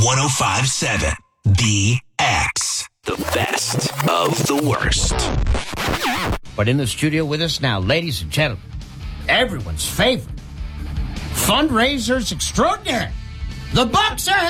105.7 BX. The best of the worst. But in the studio with us now, ladies and gentlemen, everyone's favorite fundraisers extraordinary. The Bucks are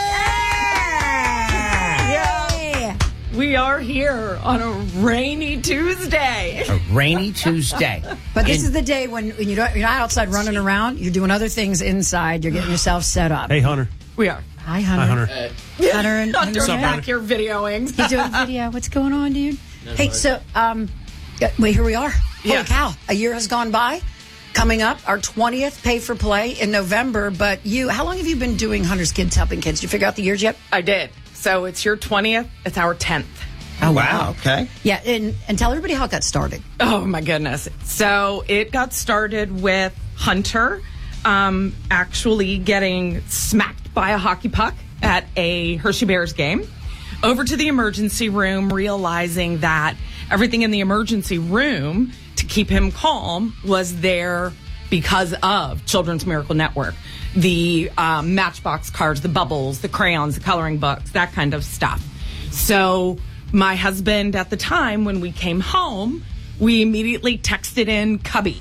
here! Yay! We are here on a rainy Tuesday. A rainy Tuesday. But this is the day when you're not outside running around. You're doing other things inside. You're getting yourself set up. Hey, Hunter. We are. Hi, Hunter. Hi, Hunter. Hunter and Hunter's Renee. back here videoing. You doing video? What's going on, dude? Hey, so, wait, here we are. Holy cow. A year has gone by. Coming up, our 20th Pay for Play in November. But how long have you been doing Hunter's Kids Helping Kids? Did you figure out the years yet? I did. So it's your 20th. It's our 10th. Oh, wow. Okay. Yeah, and tell everybody how it got started. Oh, my goodness. So it got started with Hunter actually getting smacked by a hockey puck at a Hershey Bears game. Over to the emergency room, realizing that everything in the emergency room to keep him calm was there because of Children's Miracle Network. The Matchbox cards, the bubbles, the crayons, the coloring books, that kind of stuff. So my husband at the time, when we came home, we immediately texted in Cubby.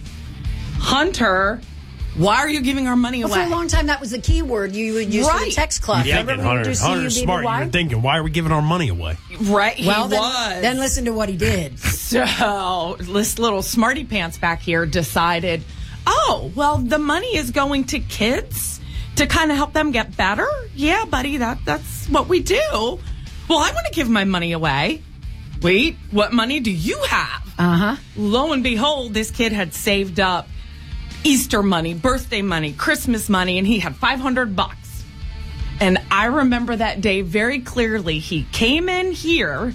Hunter, why are you giving our money away? For a long time, that was the key word you would use for the text club. Yeah, Remember Hunter's smart. You're thinking, why are we giving our money away? Right, Well, he was. then listen to what he did. So this little smarty pants back here decided, oh, well, the money is going to kids to kind of help them get better. Yeah, buddy, that's what we do. Well, I want to give my money away. Wait, what money do you have? Uh-huh. Lo and behold, this kid had saved up Easter money, birthday money, Christmas money, and he had $500. And I remember that day very clearly. He came in here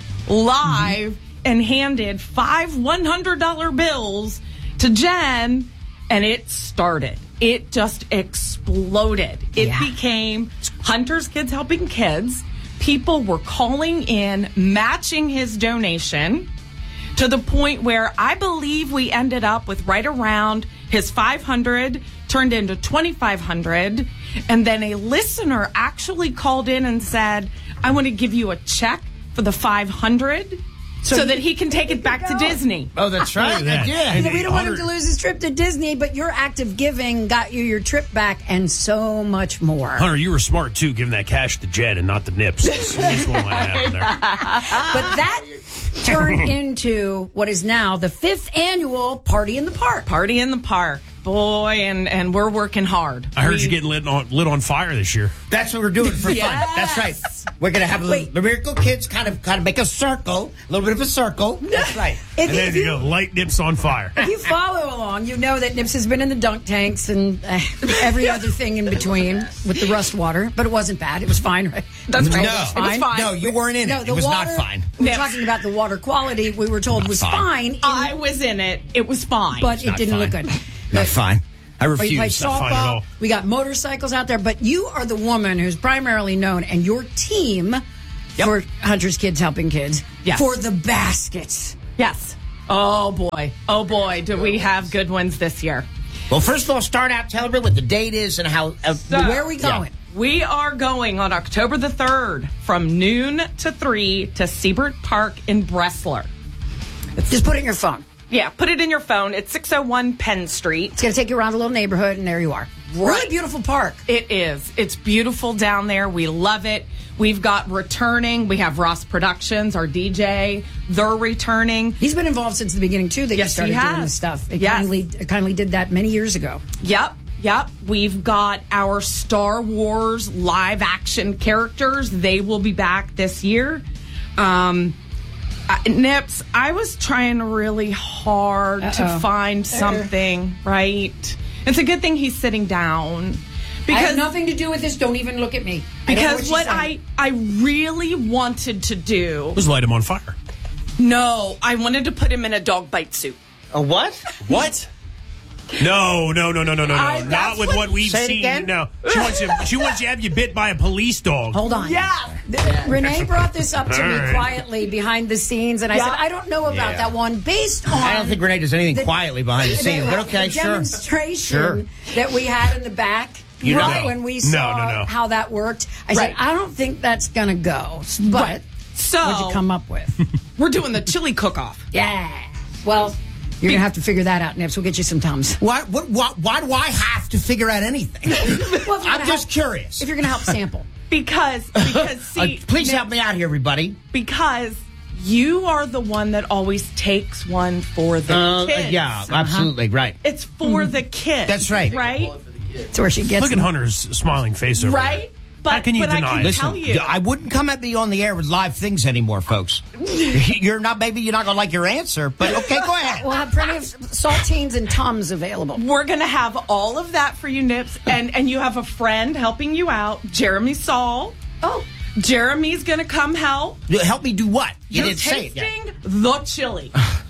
live and handed 5 $100 bills to Jen, and it started. It just exploded. It became Hunter's Kids Helping Kids. People were calling in, matching his donation, to the point where I believe we ended up with right around his $500 turned into $2,500. And then a listener actually called in and said, I want to give you a check for the $500 so that he can take it back to Disney. Oh, that's right. Yeah. We don't want him to lose his trip to Disney, but your act of giving got you your trip back and so much more. Hunter, you were smart, too, giving that cash to Jed and not the Nips. Just one line out there. But that turned into what is now the 5th annual Party in the Park. Party in the Park. Boy, and we're working hard. I heard you getting lit on fire this year. That's what we're doing for fun. That's right. We're going to have the Miracle Kids kind of make a circle, a little bit of a circle. That's right. And then you go, light Nips on fire. If you follow along, you know that Nips has been in the dunk tanks and every other thing in between with the rust water, but it wasn't bad. It was fine, right? That's right. No. It was fine. No, you weren't in it. It was not fine. We were talking about the water quality. We were told was fine. I was in it. It was fine. But it didn't look good. Not fine. I refuse. We played Not fine at all. softball. We got motorcycles out there. But you are the woman who's primarily known, and your team for Hunter's Kids Helping Kids, for the baskets. Yes. Oh, boy, do we have good ones this year. Well, first of all, start out, tell everybody what the date is and how. Where are we going? We are going on October the 3rd from noon to 3 to Siebert Park in Bressler. Just put it in your phone. Yeah, put it in your phone. It's 601 Penn Street. It's going to take you around a little neighborhood, and there you are. Really beautiful park. It is. It's beautiful down there. We love it. We've got returning. We have Ross Productions, our DJ. They're returning. He's been involved since the beginning, too, that you started doing this stuff. It kindly did that many years ago. Yep. We've got our Star Wars live action characters. They will be back this year. Nips, I was trying really hard to find something, right? It's a good thing he's sitting down. Because I have nothing to do with this. Don't even look at me. Because what I really wanted to do was light him on fire. No, I wanted to put him in a dog bite suit. A what? What? No. Not with what we've Say it seen. again? No. She wants you to have you bit by a police dog. Hold on. Renee brought this up to me quietly behind the scenes, and I said, I don't know about that one. Based on... I don't think Renee does anything quietly behind the scenes, but okay, the demonstration that we had in the back, when we saw how that worked, I said, I don't think that's going to go. But so what'd you come up with? We're doing the chili cook-off. Yeah. Well, you're going to have to figure that out, Nips. We'll get you some Tums. Why do I have to figure out anything? Well, I'm just curious. If you're going to help sample. Because see, please help me out here, everybody. Because you are the one that always takes one for the kids. Yeah, absolutely, right. It's for the kids. That's right. Right? That's where she gets Look at Hunter's smiling face over there. Right? But, how can you deny I can it? tell you. I wouldn't come at me on the air with live things anymore, folks. You're not going to like your answer, but okay, go ahead. We'll have plenty of saltines and Tums available. We're going to have all of that for you, Nips. And you have a friend helping you out, Jeremy Saul. Oh. Jeremy's going to come help. Help me do what? You You're didn't say it yet. tasting the chili.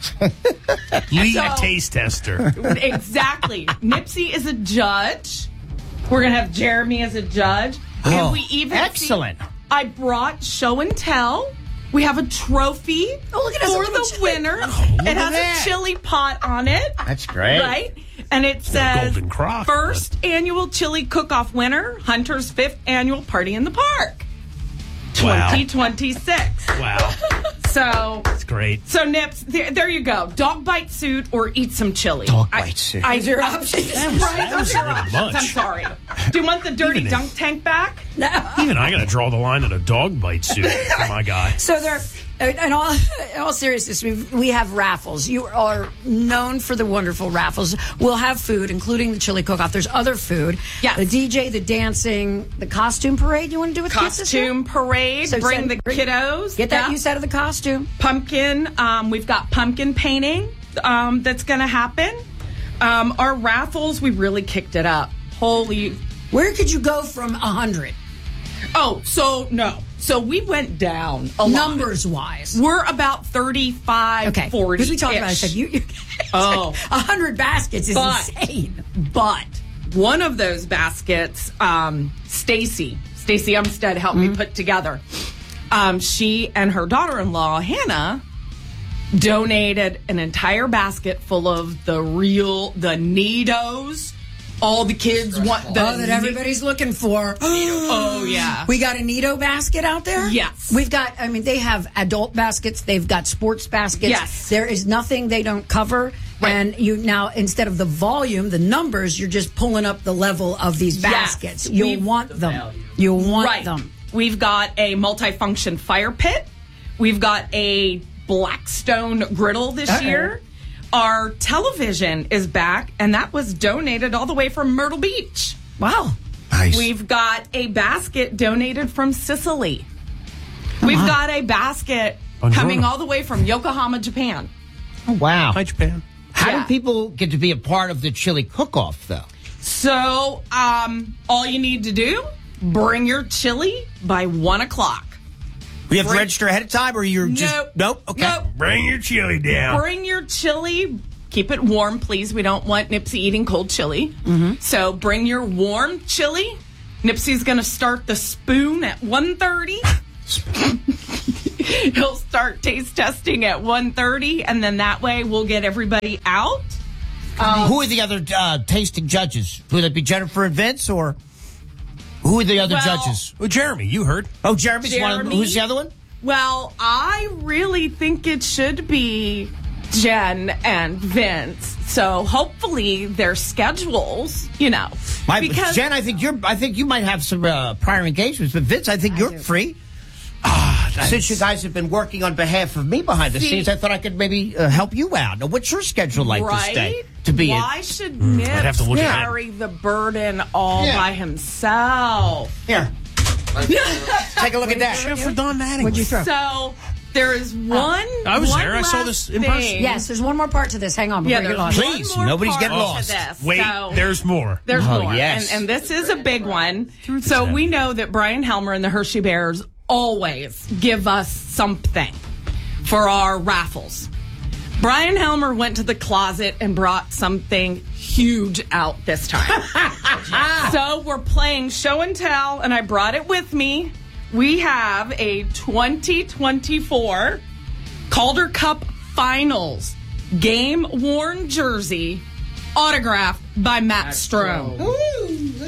Lead a taste tester. Exactly. Nipsey is a judge. We're going to have Jeremy as a judge. And we even excellent. I brought show and tell. We have a trophy look at us, for the winner. It has a chili pot on it. That's great. Right? And it says, Golden Croc. first annual chili cook-off winner, Hunter's 5th annual Party in the Park. Wow. 2026. Wow. So That's great. So Nips, there you go. Dog bite suit or eat some chili. Dog bite suit. Is there options? That was a little much. I'm sorry. Do you want the dirty Even dunk tank back? Even I got to draw the line at a dog bite suit for my guy. So there, in all seriousness, we have raffles. You are known for the wonderful raffles. We'll have food, including the chili cook-off. There's other food. Yes. The DJ, the dancing, the costume parade. You want to do with kids this year? Costume parade. So bring the kiddos. Get that Yeah. use out of the costume. Pumpkin. We've got pumpkin painting that's going to happen. Our raffles, we really kicked it up. Holy. Where could you go from 100? Oh, so we went down a lot. Numbers wise. We're about 35, Okay. 40. Because we talked about it. I said, you 100 baskets is insane. But one of those baskets, Stacy Umstead helped me put together. She and her daughter-in-law, Hannah, donated an entire basket full of the Nidos. All the kids want that everybody's looking for. Oh, yeah. We got a Nido basket out there? Yes. We've got, they have adult baskets. They've got sports baskets. Yes. There is nothing they don't cover. Right. And you now, instead of the volume, the numbers, you're just pulling up the level of these baskets. You'll want them. You'll want them. We've got a multifunction fire pit. We've got a Blackstone griddle this year. Our television is back, and that was donated all the way from Myrtle Beach. Wow. Nice. We've got a basket donated from Sicily. We've got a basket coming all the way from Yokohama, Japan. Oh, wow. Hi, Japan. How do people get to be a part of the chili cook-off, though? So, all you need to do, bring your chili by 1 o'clock. We have to register ahead of time, or you're just... Nope. Okay. Nope. Bring your chili down. Bring your chili. Keep it warm, please. We don't want Nipsey eating cold chili. So bring your warm chili. Nipsey's going to start the spoon at 1:30. He'll start taste testing at 1:30, and then that way we'll get everybody out. Who are the other tasting judges? Would it be Jennifer and Vince, or... Who are the other judges? Well, Jeremy, you heard. Oh, Jeremy's one of them. Who's the other one? Well, I really think it should be Jen and Vince. So hopefully their schedules, because Jen, I think you might have some prior engagements, but Vince, I think you're free. Since you guys have been working on behalf of me behind the scenes, I thought I could maybe help you out. Now, what's your schedule like this day? Why should Nips have to look at carry the burden all by himself? Here. Take a look at that. For Don Mattingly. What'd you throw? So there is one. I was one there. I saw last this in person. thing. Yes, there's one more part to this. Hang on before you get lost. Please, one more nobody's part getting to lost. this. Wait, So, there's more. There's Oh, more. yes. And this is a big one. So we know that Brian Helmer and the Hershey Bears always give us something for our raffles. Brian Helmer went to the closet and brought something huge out this time. So we're playing show and tell, and I brought it with me. We have a 2024 Calder Cup Finals game-worn jersey autographed by Matt Strome.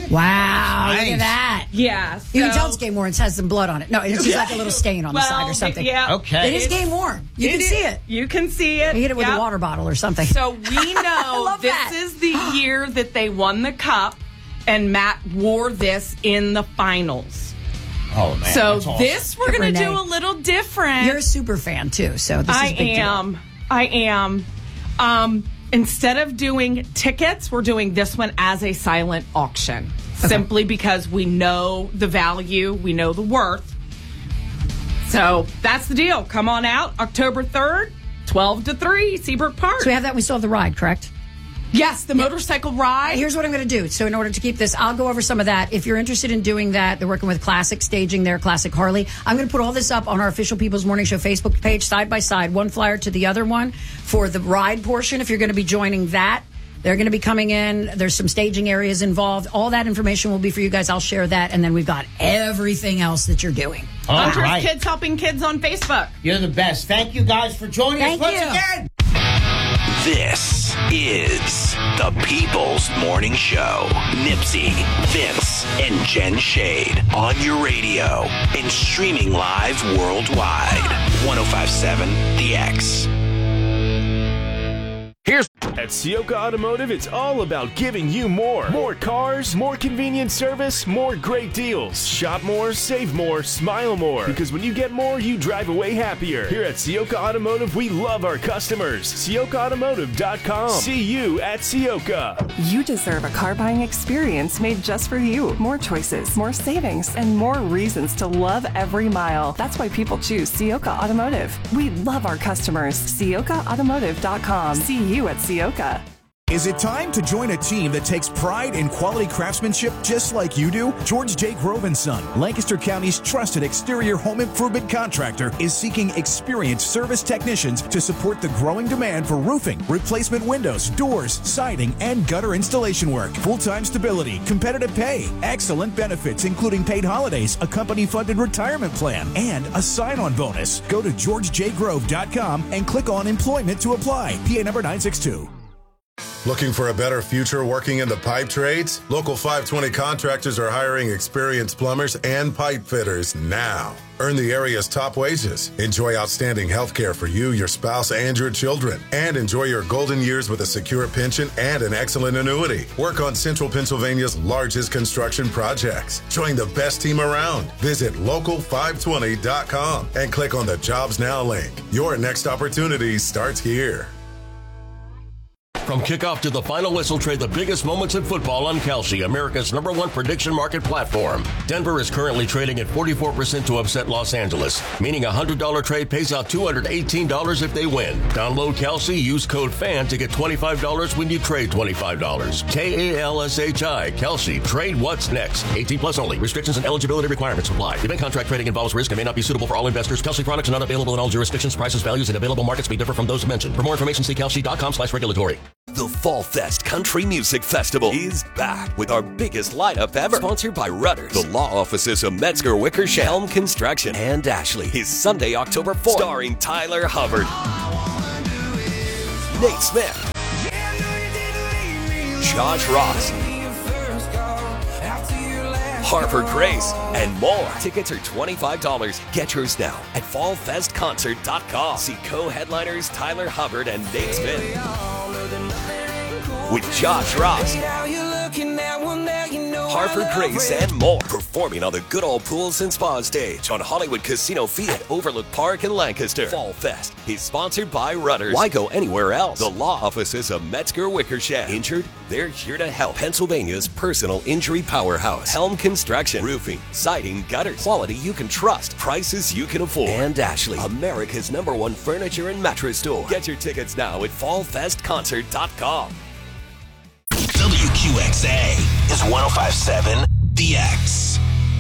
Wow, Nice. look at that. Yeah. You can tell it's game worn. It has some blood on it. No, it's just like a little stain on the side or something. Yeah. Okay. It is game worn. You can see it. You can see it. You hit it with a water bottle or something. So we know this is the year that they won the cup, and Matt wore this in the finals. Oh, man. So that's awesome. this we're going to do a little different. You're a super fan, too, so this is a big deal. I am. Instead of doing tickets, we're doing this one as a silent auction. Simply because we know the value, we know the worth. So that's the deal. Come on out, October 3rd, 12 to 3, Seabrook Park. So we have that. We still have the ride, correct? Yes, the motorcycle ride. Here's what I'm going to do. So in order to keep this, I'll go over some of that. If you're interested in doing that, they're working with Classic Staging there, Classic Harley. I'm going to put all this up on our official People's Morning Show Facebook page, side by side, one flyer to the other one for the ride portion. If you're going to be joining that, they're going to be coming in. There's some staging areas involved. All that information will be for you guys. I'll share that. And then we've got everything else that you're doing. Hunter's right. Kids Helping Kids on Facebook. You're the best. Thank you guys for joining us once again. This is the People's Morning Show. Nipsey, Vince, and Jen Shade on your radio and streaming live worldwide. 105.7 The X. At Sioka Automotive, it's all about giving you more. More cars, more convenient service, more great deals. Shop more, save more, smile more. Because when you get more, you drive away happier. Here at Sioka Automotive, we love our customers. SiokaAutomotive.com. See you at Sioka. You deserve a car buying experience made just for you. More choices, more savings, and more reasons to love every mile. That's why people choose Sioka Automotive. We love our customers. SiokaAutomotive.com. See you at Sioka. Is it time to join a team that takes pride in quality craftsmanship just like you do? George J. Grove & Son, Lancaster County's trusted exterior home improvement contractor, is seeking experienced service technicians to support the growing demand for roofing, replacement windows, doors, siding, and gutter installation work. Full-time stability, competitive pay, excellent benefits including paid holidays, a company-funded retirement plan, and a sign-on bonus. Go to georgejgrove.com and click on Employment to apply. PA number 962. Looking for a better future working in the pipe trades? Local 520 Contractors are hiring experienced plumbers and pipe fitters now. Earn the area's top wages. Enjoy outstanding health care for you, your spouse, and your children. And enjoy your golden years with a secure pension and an excellent annuity. Work on Central Pennsylvania's largest construction projects. Join the best team around. Visit local520.com and click on the Jobs Now link. Your next opportunity starts here. From kickoff to the final whistle, trade the biggest moments in football on Kalshi, America's #1 prediction market platform. Denver is currently trading at 44% to upset Los Angeles, meaning a $100 trade pays out $218 if they win. Download Kalshi, use code FAN to get $25 when you trade $25. KALSHI, Kalshi, trade what's next. 18 plus only. Restrictions and eligibility requirements apply. Event contract trading involves risk and may not be suitable for all investors. Kalshi products are not available in all jurisdictions. Prices, values, and available markets may differ from those mentioned. For more information, see kalshi.com/regulatory. The Fall Fest Country Music Festival is back with our biggest lineup ever. Sponsored by Rudders, the law offices of Metzger Wickersham, Helm Construction, and Ashley. Is Sunday, October 4th. Starring Tyler Hubbard, Nate Smith, Josh Ross, Harper Grace, and more. Tickets are $25. Get yours now at fallfestconcert.com. See co-headliners Tyler Hubbard and Nate Smith with Josh Ross, Harper Grace, and more. Performing on the Good Old Pools and Spa stage on Hollywood Casino Field at Overlook Park in Lancaster. Fall Fest is sponsored by Rudders. Why go anywhere else? The law offices of Metzger Wickersham. Injured? They're here to help. Pennsylvania's personal injury powerhouse. Helm Construction. Roofing, siding, gutters. Quality you can trust. Prices you can afford. And Ashley, America's #1 furniture and mattress store. Get your tickets now at fallfestconcert.com. WQXA is 105.7 The X.